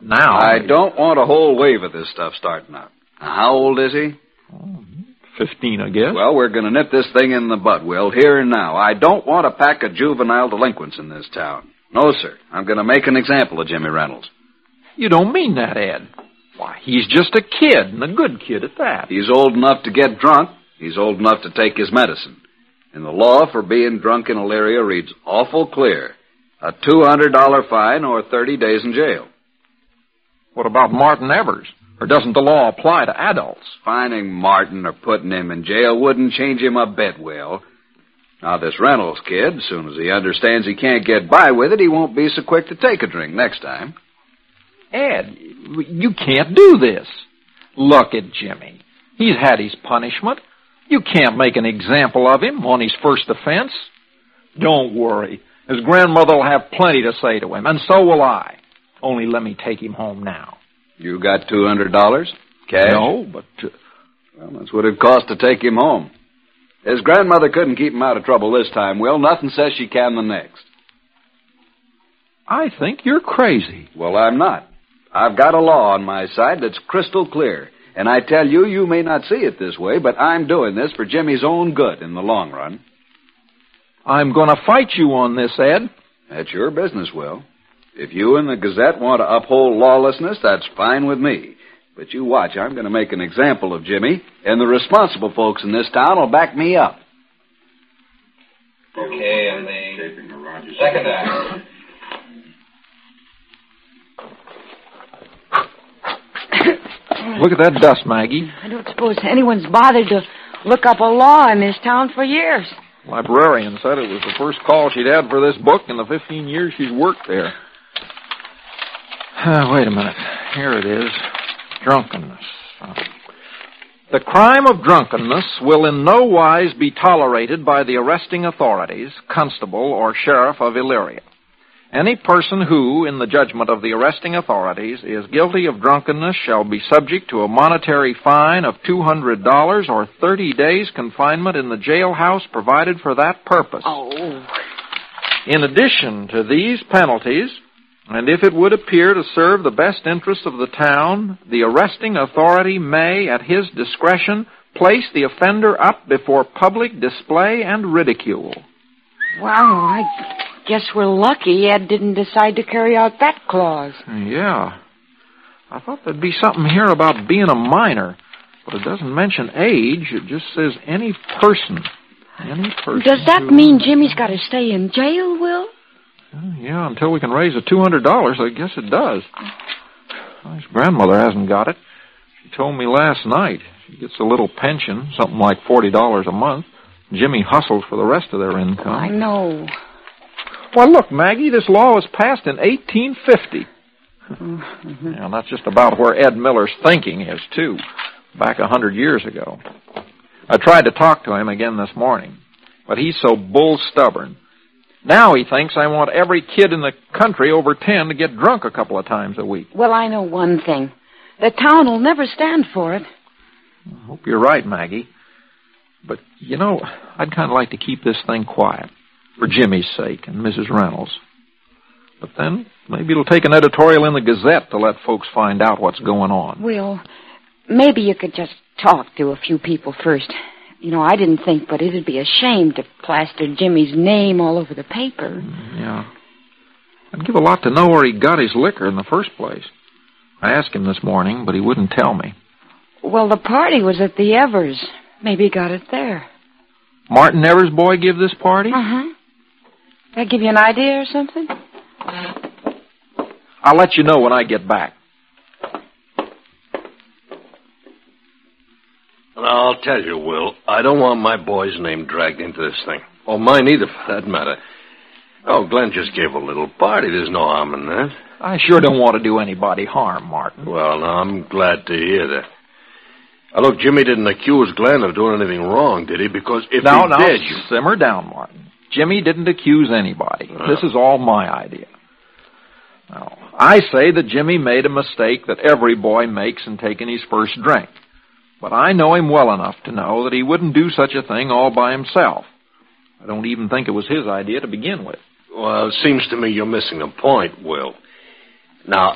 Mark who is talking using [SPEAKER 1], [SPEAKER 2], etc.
[SPEAKER 1] now...
[SPEAKER 2] I don't want a whole wave of this stuff starting up. Now, how old is he?
[SPEAKER 1] 15, I guess.
[SPEAKER 2] Well, we're going to nip this thing in the bud, Will, here and now. I don't want a pack of juvenile delinquents in this town. No, sir. I'm going to make an example of Jimmy Reynolds.
[SPEAKER 1] You don't mean that, Ed. Why, he's just a kid, and a good kid at that.
[SPEAKER 2] He's old enough to get drunk. He's old enough to take his medicine. And the law for being drunk in Elyria reads awful clear. A $200 fine or 30 days in jail.
[SPEAKER 1] What about Martin Evers? Or doesn't the law apply to adults?
[SPEAKER 2] Fining Martin or putting him in jail wouldn't change him a bit, Will. Now, this Reynolds kid, as soon as he understands he can't get by with it, he won't be so quick to take a drink next time.
[SPEAKER 1] Ed, you can't do this. Look at Jimmy. He's had his punishment. You can't make an example of him on his first offense. Don't worry. His grandmother will have plenty to say to him, and so will I. Only let me take him home now.
[SPEAKER 2] You got $200? Cash?
[SPEAKER 1] No, but...
[SPEAKER 2] Well, that's what it cost to take him home. His grandmother couldn't keep him out of trouble this time, Will. Nothing says she can the next.
[SPEAKER 1] I think you're crazy.
[SPEAKER 2] Well, I'm not. I've got a law on my side that's crystal clear. And I tell you, you may not see it this way, but I'm doing this for Jimmy's own good in the long run.
[SPEAKER 1] I'm going to fight you on this, Ed.
[SPEAKER 2] That's your business, Will. If you and the Gazette want to uphold lawlessness, that's fine with me. But you watch, I'm going to make an example of Jimmy, and the responsible folks in this town will back me up.
[SPEAKER 3] Okay, and the second act.
[SPEAKER 1] Look at that dust, Maggie.
[SPEAKER 4] I don't suppose anyone's bothered to look up a law in this town for years.
[SPEAKER 1] Librarian said it was the first call she'd had for this book in the 15 years she's worked there. Wait a minute. Here it is. Drunkenness. The crime of drunkenness will in no wise be tolerated by the arresting authorities, constable, or sheriff of Elyria. Any person who, in the judgment of the arresting authorities, is guilty of drunkenness shall be subject to a monetary fine of $200 or 30 days confinement in the jailhouse provided for that purpose.
[SPEAKER 4] Oh.
[SPEAKER 1] In addition to these penalties, and if it would appear to serve the best interests of the town, the arresting authority may, at his discretion, place the offender up before public display and ridicule.
[SPEAKER 4] Wow, I guess we're lucky Ed didn't decide to carry out that clause.
[SPEAKER 1] Yeah. I thought there'd be something here about being a minor, but it doesn't mention age. It just says any person. Any person.
[SPEAKER 4] Does that mean Jimmy's got to stay in jail, Will?
[SPEAKER 1] Yeah, until we can raise the $200, I guess it does. Well, his grandmother hasn't got it. She told me last night. She gets a little pension, something like $40 a month. Jimmy hustles for the rest of their income.
[SPEAKER 4] I know.
[SPEAKER 1] Well, look, Maggie, this law was passed in 1850.
[SPEAKER 4] Mm-hmm.
[SPEAKER 1] Yeah, that's just about where Ed Miller's thinking is, too, back 100 years ago. I tried to talk to him again this morning, but he's so bull-stubborn. Now he thinks I want every kid in the country over 10 to get drunk a couple of times a week.
[SPEAKER 4] Well, I know one thing. The town will never stand for it.
[SPEAKER 1] I hope you're right, Maggie. But, you know, I'd kind of like to keep this thing quiet, for Jimmy's sake and Mrs. Reynolds. But then, maybe it'll take an editorial in the Gazette to let folks find out what's going on.
[SPEAKER 4] Will, maybe you could just talk to a few people first. You know, I didn't think, but it'd be a shame to plaster Jimmy's name all over the paper.
[SPEAKER 1] Yeah. I'd give a lot to know where he got his liquor in the first place. I asked him this morning, but he wouldn't tell me.
[SPEAKER 4] Well, the party was at the Evers. Maybe he got it there.
[SPEAKER 1] Martin Evers' boy give this party?
[SPEAKER 4] Uh-huh. That give you an idea or something?
[SPEAKER 1] I'll let you know when I get back.
[SPEAKER 5] I'll tell you, Will, I don't want my boy's name dragged into this thing. Or mine either, for that matter. Oh, Glenn just gave a little party. There's no harm in that.
[SPEAKER 1] I sure don't want to do anybody harm, Martin.
[SPEAKER 5] Well, now, I'm glad to hear that. Now, look, Jimmy didn't accuse Glenn of doing anything wrong, did he? Because if he did...
[SPEAKER 1] Simmer down, Martin. Jimmy didn't accuse anybody. This is all my idea. Now, I say that Jimmy made a mistake that every boy makes in taking his first drink. But I know him well enough to know that he wouldn't do such a thing all by himself. I don't even think it was his idea to begin with.
[SPEAKER 5] Well, it seems to me you're missing the point, Will. Now,